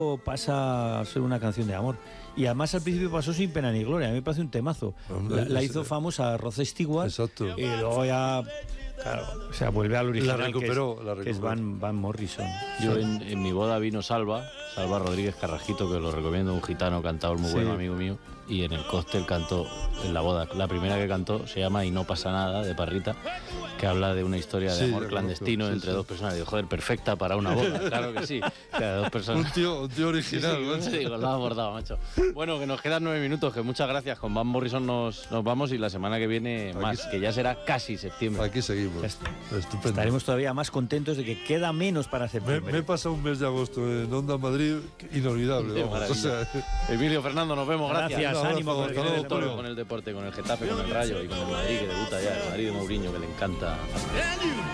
pasa a ser una canción de amor. Y además al principio pasó sin pena ni gloria. A mí me parece un temazo. Hombre, la hizo famosa Rod Stewart. Exacto. Y luego ya, claro, o sea, vuelve al original, La recuperó. que es Van Morrison. Yo en mi boda vino Salva Rodríguez Carrasquito, que lo recomiendo, un gitano cantador muy bueno, amigo mío, y en el cóctel cantó, en la boda, la primera que cantó se llama Y no pasa nada, de Parrita, que habla de una historia de amor clandestino entre dos personas. Digo, joder, perfecta para una boda, claro que sí. O sea, dos personas. Un tío original, macho. Sí, lo has abordado, macho. Bueno, que nos quedan 9 minutos, que muchas gracias. Con Van Morrison nos vamos y la semana que viene más, que ya será casi septiembre. Aquí seguimos. Estupendo. Estaremos todavía más contentos de que queda menos para septiembre. Me he pasado un mes de agosto en Onda Madrid inolvidable. O sea, Emilio, Fernando, nos vemos. Gracias. Ánimo con el deporte, con el Getafe, con el Rayo y con el Madrid, que debuta ya. El Madrid de Mourinho, que le encanta.